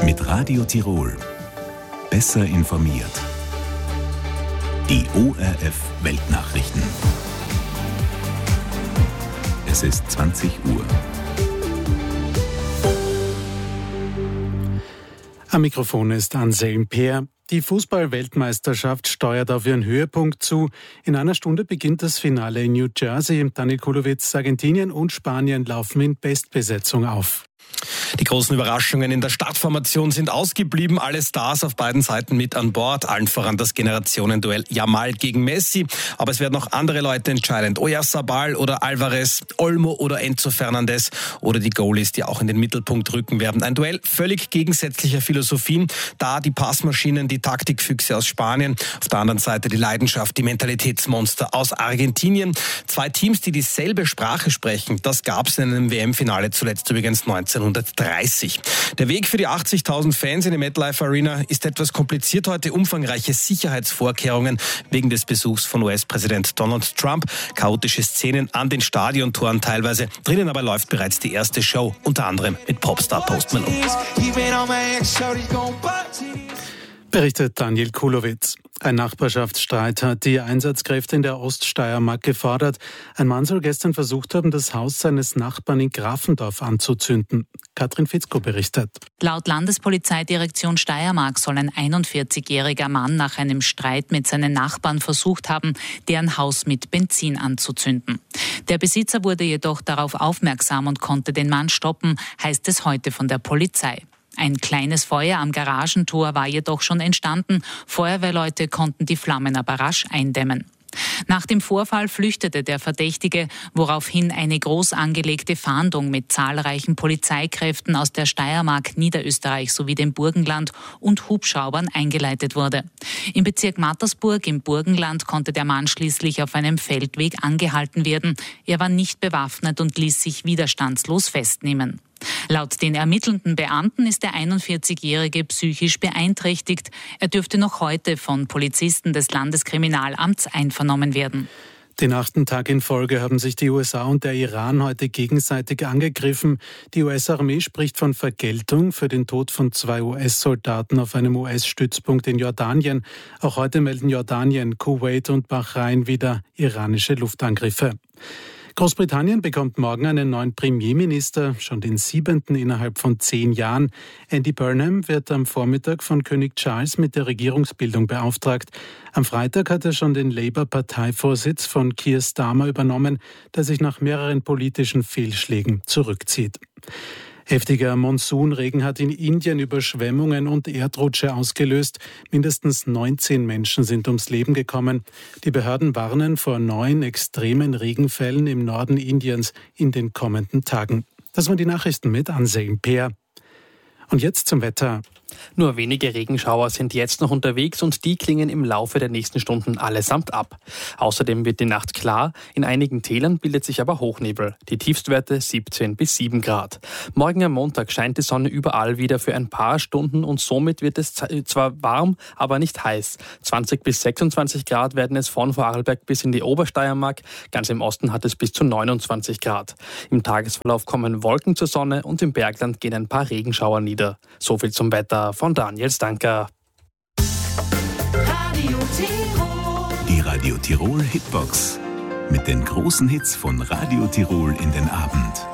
mit Radio Tirol. Besser informiert. Die ORF Weltnachrichten. Es ist 20 Uhr. Am Mikrofon ist Anselm Peer. Die Fußball-Weltmeisterschaft steuert auf ihren Höhepunkt zu. In einer Stunde beginnt das Finale in New Jersey. Daniel Kulowitz, Argentinien und Spanien laufen in Bestbesetzung auf. Die großen Überraschungen in der Startformation sind ausgeblieben. Alle Stars auf beiden Seiten mit an Bord. Allen voran das Generationenduell Yamal gegen Messi. Aber es werden auch andere Leute entscheidend. Oyarzabal oder Alvarez, Olmo oder Enzo Fernandez oder die Goalies, die auch in den Mittelpunkt rücken werden. Ein Duell völlig gegensätzlicher Philosophien. Da die Passmaschinen, die Taktikfüchse aus Spanien. Auf der anderen Seite die Leidenschaft, die Mentalitätsmonster aus Argentinien. Zwei Teams, die dieselbe Sprache sprechen. Das gab es in einem WM-Finale zuletzt übrigens 1930. Der Weg für die 80.000 Fans in der MetLife Arena ist etwas kompliziert heute. Umfangreiche Sicherheitsvorkehrungen wegen des Besuchs von US-Präsident Donald Trump. Chaotische Szenen an den Stadiontoren teilweise. Drinnen aber läuft bereits die erste Show, unter anderem mit Popstar Post Malone. Berichtet Daniel Kulowitz. Ein Nachbarschaftsstreit hat die Einsatzkräfte in der Oststeiermark gefordert. Ein Mann soll gestern versucht haben, das Haus seines Nachbarn in Grafendorf anzuzünden. Katrin Fitzko berichtet. Laut Landespolizeidirektion Steiermark soll ein 41-jähriger Mann nach einem Streit mit seinen Nachbarn versucht haben, deren Haus mit Benzin anzuzünden. Der Besitzer wurde jedoch darauf aufmerksam und konnte den Mann stoppen, heißt es heute von der Polizei. Ein kleines Feuer am Garagentor war jedoch schon entstanden. Feuerwehrleute konnten die Flammen aber rasch eindämmen. Nach dem Vorfall flüchtete der Verdächtige, woraufhin eine groß angelegte Fahndung mit zahlreichen Polizeikräften aus der Steiermark, Niederösterreich sowie dem Burgenland und Hubschraubern eingeleitet wurde. Im Bezirk Mattersburg im Burgenland konnte der Mann schließlich auf einem Feldweg angehalten werden. Er war nicht bewaffnet und ließ sich widerstandslos festnehmen. Laut den ermittelnden Beamten ist der 41-Jährige psychisch beeinträchtigt. Er dürfte noch heute von Polizisten des Landeskriminalamts einvernommen werden. Den 8. Tag in Folge haben sich die USA und der Iran heute gegenseitig angegriffen. Die US-Armee spricht von Vergeltung für den Tod von 2 US-Soldaten auf einem US-Stützpunkt in Jordanien. Auch heute melden Jordanien, Kuwait und Bahrain wieder iranische Luftangriffe. Großbritannien bekommt morgen einen neuen Premierminister, schon den 7. innerhalb von 10 Jahren. Andy Burnham wird am Vormittag von König Charles mit der Regierungsbildung beauftragt. Am Freitag hat er schon den Labour-Parteivorsitz von Keir Starmer übernommen, der sich nach mehreren politischen Fehlschlägen zurückzieht. Heftiger Monsunregen hat in Indien Überschwemmungen und Erdrutsche ausgelöst. Mindestens 19 Menschen sind ums Leben gekommen. Die Behörden warnen vor 9 extremen Regenfällen im Norden Indiens in den kommenden Tagen. Das waren die Nachrichten mit Anselm Peer. Und jetzt zum Wetter. Nur wenige Regenschauer sind jetzt noch unterwegs und die klingen im Laufe der nächsten Stunden allesamt ab. Außerdem wird die Nacht klar, in einigen Tälern bildet sich aber Hochnebel. Die Tiefstwerte 17 bis 7 Grad. Morgen am Montag scheint die Sonne überall wieder für ein paar Stunden und somit wird es zwar warm, aber nicht heiß. 20 bis 26 Grad werden es von Vorarlberg bis in die Obersteiermark. Ganz im Osten hat es bis zu 29 Grad. Im Tagesverlauf kommen Wolken zur Sonne und im Bergland gehen ein paar Regenschauer nieder. So viel zum Wetter von Daniel Stanker. Die Radio Tirol Hitbox mit den großen Hits von Radio Tirol in den Abend.